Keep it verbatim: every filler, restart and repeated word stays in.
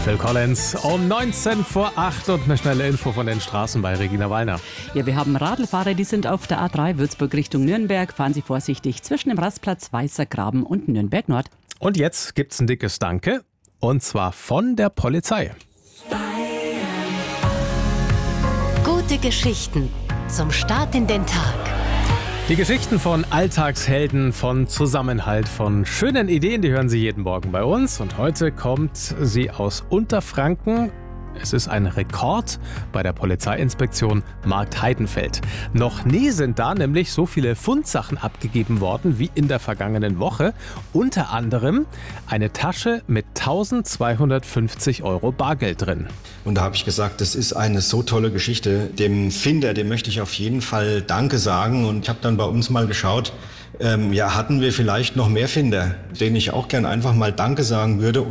Phil Collins um neunzehn vor acht und eine schnelle Info von den Straßen bei Regina Wallner. Ja, wir haben Radlfahrer, die sind auf der A drei Würzburg Richtung Nürnberg. Fahren Sie vorsichtig zwischen dem Rastplatz Weißer Graben und Nürnberg Nord. Und jetzt gibt's ein dickes Danke, und zwar von der Polizei. Gute Geschichten zum Start in den Tag. Die Geschichten von Alltagshelden, von Zusammenhalt, von schönen Ideen, die hören Sie jeden Morgen bei uns. Und heute kommt sie aus Unterfranken. Es ist ein Rekord bei der Polizeiinspektion Marktheidenfeld. Noch nie sind da nämlich so viele Fundsachen abgegeben worden wie in der vergangenen Woche. Unter anderem eine Tasche mit eintausendzweihundertfünfzig Euro Bargeld drin. Und da habe ich gesagt, das ist eine so tolle Geschichte. Dem Finder, dem möchte ich auf jeden Fall Danke sagen. Und ich habe dann bei uns mal geschaut, ähm, ja, hatten wir vielleicht noch mehr Finder, denen ich auch gern einfach mal Danke sagen würde.